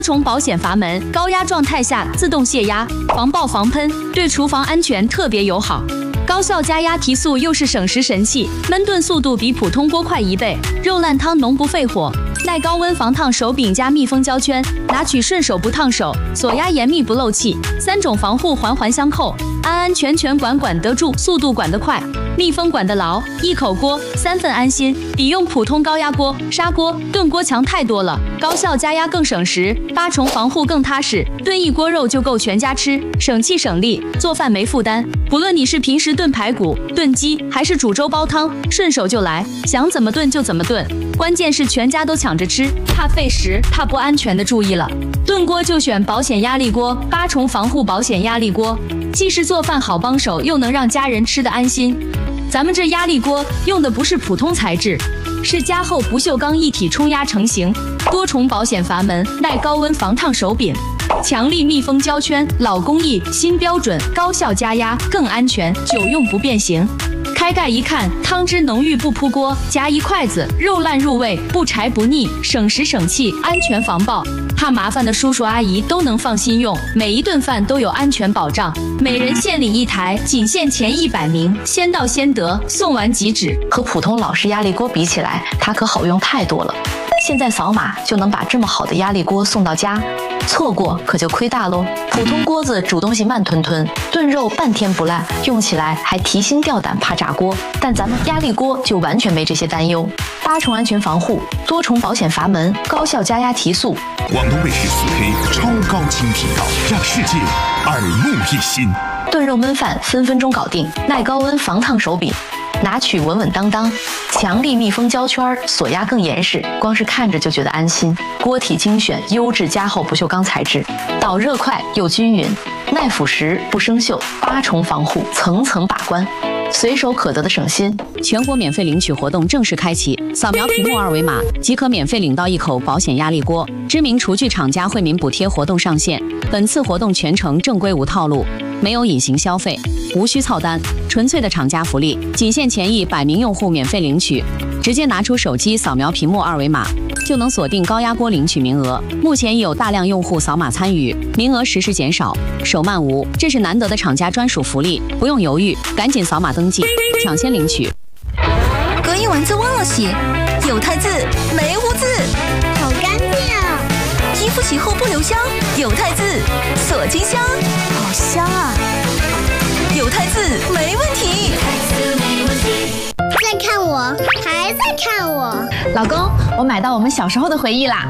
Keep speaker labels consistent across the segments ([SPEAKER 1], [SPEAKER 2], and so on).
[SPEAKER 1] 重保险阀门，高压状态下自动泄压，防爆防喷，对厨房安全特别友好。高效加压提速又是省时神器，焖炖速度比普通锅快1倍，肉烂汤浓不费火。耐高温防烫手柄加密封胶圈，拿取顺手不烫手，锁压严密不漏气，3种防护环环相扣，安全管得住，速度管得快，密封管得牢，一口锅3份安心，比用普通高压锅、砂锅、炖锅强太多了。高效加压更省时，8重防护更踏实，炖一锅肉就够全家吃，省气省力，做饭没负担。不论你是平时炖排骨、炖鸡，还是煮粥煲汤，顺手就来，想怎么炖就怎么炖。关键是全家都抢着吃，怕费时、怕不安全的注意了。炖锅就选保险压力锅，8重防护保险压力锅，既是做饭好帮手，又能让家人吃得安心。咱们这压力锅用的不是普通材质，是加厚不锈钢一体冲压成型，多重保险阀门，耐高温防烫手柄，强力密封胶圈，老工艺新标准，高效加压更安全，久用不变形。开盖一看，汤汁浓郁不扑锅，夹一筷子，肉烂入味，不柴不腻，省时省气，安全防爆。怕麻烦的叔叔阿姨都能放心用，每一顿饭都有安全保障。每人限领1台，仅限前100名，先到先得，送完即止。
[SPEAKER 2] 和普通老式压力锅比起来，它可好用太多了。现在扫码就能把这么好的压力锅送到家，错过可就亏大喽。普通锅子煮东西慢吞吞，炖肉半天不烂，用起来还提心吊胆，怕炸锅。但咱们压力锅就完全没这些担忧，8重安全防护，多重保险阀门，高效加压提速。
[SPEAKER 3] 广东卫视4K 超高清频道，让世界耳目一新。
[SPEAKER 2] 炖肉焖饭分分钟搞定，耐高温防烫手柄，拿取稳稳当当，强力密封胶圈，锁压更严实，光是看着就觉得安心。锅体精选优质加厚不锈钢材质，导热快又均匀，耐腐蚀不生锈，8重防护，层层把关，随手可得的省心。
[SPEAKER 1] 全国免费领取活动正式开启，扫描屏幕2维码即可免费领到1口保险压力锅。知名厨具厂家惠民补贴活动上线，本次活动全程正规无套路，没有隐形消费，无需凑单，纯粹的厂家福利，仅限前100名用户免费领取。直接拿出手机扫描屏幕2维码，就能锁定高压锅领取名额。目前已有大量用户扫码参与，名额实时减少，手慢无，这是难得的厂家专属福利，不用犹豫，赶紧扫码登记，抢先领取。
[SPEAKER 4] 隔一晚字忘了写，有汰渍没污渍，
[SPEAKER 5] 好干净啊！
[SPEAKER 4] 衣服洗后不留香，有汰渍锁金香，
[SPEAKER 5] 好香啊！
[SPEAKER 4] 有汰渍没问题。
[SPEAKER 5] 在看我，还在看我。
[SPEAKER 6] 老公，我买到我们小时候的回忆啦。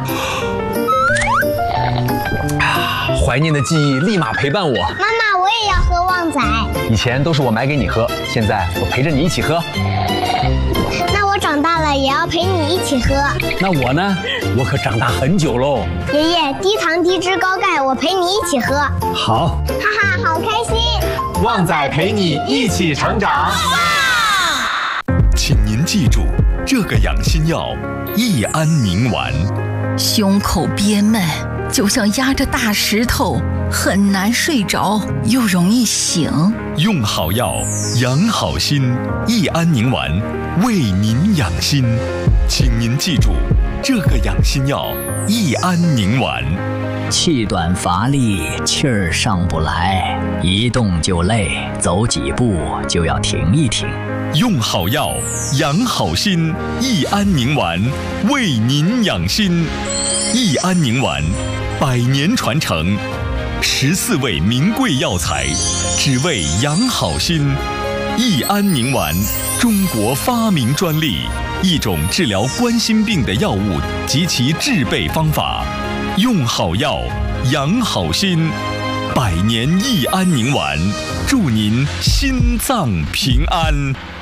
[SPEAKER 7] 怀念的记忆立马陪伴我。
[SPEAKER 5] 妈妈，我也要喝旺仔。
[SPEAKER 7] 以前都是我买给你喝，现在我陪着你一起喝。
[SPEAKER 5] 那我长大了也要陪你一起喝。
[SPEAKER 7] 那我呢？我可长大很久喽。
[SPEAKER 5] 爷爷，低糖低脂高钙，我陪你一起喝。
[SPEAKER 7] 好，
[SPEAKER 5] 哈哈，好开心。
[SPEAKER 7] 旺仔陪你一起成长。
[SPEAKER 3] 请您记住，这个养心药益安宁丸。
[SPEAKER 8] 胸口憋闷，就像压着大石头，很难睡着，又容易醒。
[SPEAKER 3] 用好药，养好心，益安宁丸为您养心。请您记住，这个养心药益安宁丸。
[SPEAKER 9] 气短乏力，气儿上不来，一动就累，走几步就要停一停。
[SPEAKER 3] 用好药，养好心，益安宁丸为您养心。益安宁丸100年传承，14味名贵药材，只为养好心。益安宁丸，中国发明专利，一种治疗冠心病的药物及其制备方法。用好药，养好心，100年益安宁丸，祝您心脏平安。